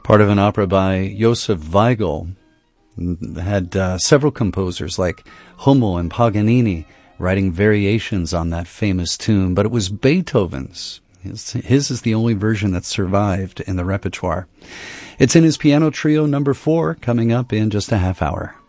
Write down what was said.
Part of an opera by Josef Weigl. Had several composers like Hummel and Paganini writing variations on that famous tune, but it was Beethoven's. His is the only version that survived in the repertoire. It's in his piano trio number 4, coming up in just a half hour.